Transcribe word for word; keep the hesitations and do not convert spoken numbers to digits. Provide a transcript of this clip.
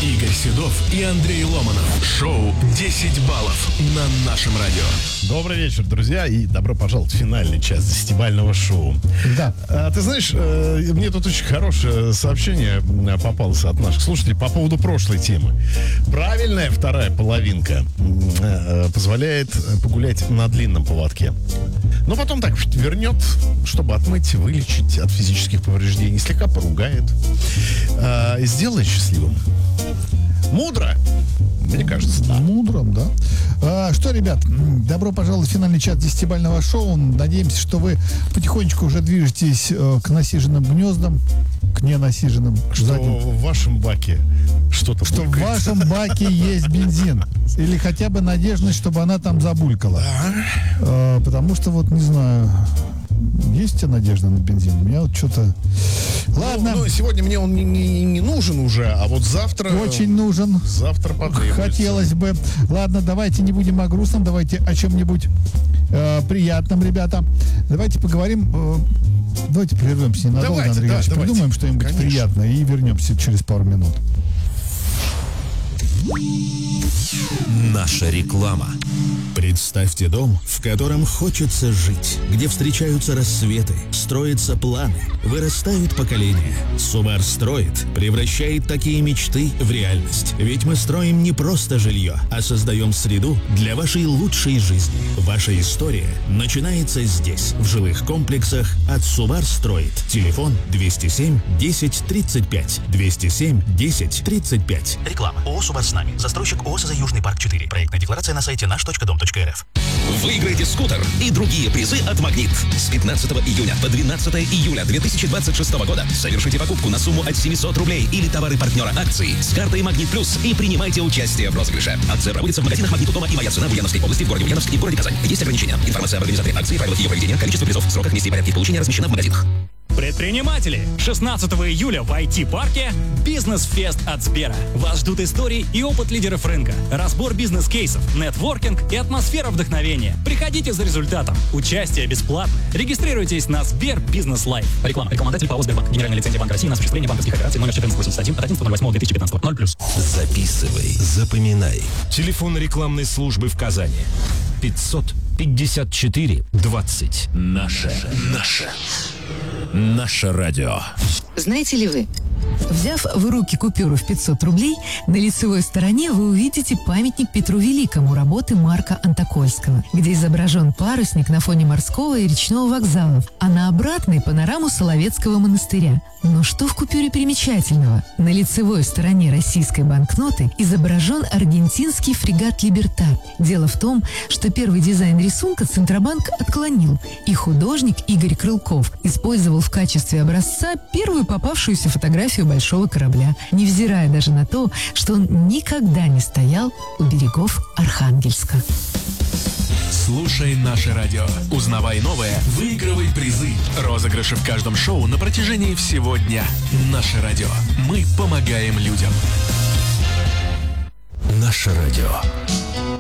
Игорь Седов и Андрей Ломанов. Шоу десять баллов на нашем радио. Добрый вечер, друзья, и добро пожаловать в финальный час десятибалльного шоу. Да. А, ты знаешь, э, мне тут очень хорошее сообщение попалось от наших слушателей по поводу прошлой темы. Правильная вторая половинка э, позволяет погулять на длинном поводке. Но потом так вернет, чтобы отмыть, вылечить от физических повреждений, слегка поругает, э, и сделает счастливым. Мудро, мне кажется, да. Мудрым, да. А, что, ребят, добро пожаловать в финальный час десятибалльного шоу. Надеемся, что вы потихонечку уже движетесь э, к насиженным гнездам, к ненасиженным. Что задним. в вашем баке что-то Что булькает. в вашем баке есть бензин. Или хотя бы надежность, чтобы она там забулькала. А, потому что, вот, не знаю... Есть у тебя надежда на бензин? У меня вот что-то... Ладно. Ну, ну, сегодня мне он не, не, не нужен уже, а вот завтра... Очень нужен. Завтра потребуется. Хотелось бы. Ладно, давайте не будем о грустном, давайте о чем-нибудь э, приятном, ребята. Давайте поговорим... Э, давайте прервемся ненадолго, Давайте, Андрей да, Ильич. давайте. Придумаем что-нибудь Конечно. приятное и вернемся через пару минут. Наша реклама. Представьте дом, в котором хочется жить, где встречаются рассветы, строятся планы, вырастают поколения. Субар строит, превращает такие мечты в реальность. Ведь мы строим не просто жилье, а создаем среду для вашей лучшей жизни. Ваша история начинается здесь, в жилых комплексах от Субар строит. Телефон двести семь десять тридцать пять. двести семь десять тридцать пять. Реклама. ООО «Субар с нами». Застройщик ООО «СЗ Южный парк четыре». Проектная декларация на сайте наш точка дом точка эр эф. Выиграйте скутер и другие призы от «Магнит». С пятнадцатого июня по двенадцатое июля две тысячи двадцать шестого года совершите покупку на сумму от семьсот рублей или товары партнера акции с картой «Магнит Плюс» и принимайте участие в розыгрыше. Акция проводится в магазинах «Магнит» у дома и «Моя цена» в Ульяновской области, в городе Ульяновск и в городе Казань. Есть ограничения. Информация об организаторе акции, правилах ее проведения, количестве призов, сроках, месте и порядке получения размещена в магазинах. Предприниматели! шестнадцатого июля в ай ти-парке «Бизнес-фест» от Сбера. Вас ждут истории и опыт лидеров рынка, разбор бизнес-кейсов, нетворкинг и атмосфера вдохновения. Приходите за результатом. Участие бесплатное. Регистрируйтесь на Сбер Бизнес Лайф. Реклама. Рекламодатель ПАО «Сбербанк». Генеральная лицензия Банка России на осуществление банковских операций номер четырнадцать восемьдесят один от одиннадцатого ноль восьмого две тысячи пятнадцатого. ноль плюс. Записывай, запоминай. Телефон рекламной службы в Казани. пятьсот пятьдесят четыре двадцать. Наше. Наше. Наше радио. Знаете ли вы, взяв в руки купюру в пятьсот рублей, на лицевой стороне вы увидите памятник Петру Великому работы Марка Антокольского, где изображен парусник на фоне морского и речного вокзалов, а на обратной панораму Соловецкого монастыря. Но что в купюре примечательного? На лицевой стороне российской банкноты изображен аргентинский фрегат «Либертад». Дело в том, что первый дизайн рисунка Центробанк отклонил, и художник Игорь Крылков использовал в качестве образца первую попавшуюся фотографию большого корабля, невзирая даже на то, что он никогда не стоял у берегов Архангельска. Слушай наше радио. Узнавай новое, выигрывай призы. Розыгрыши в каждом шоу на протяжении всего дня. Наше радио. Мы помогаем людям. Наше радио.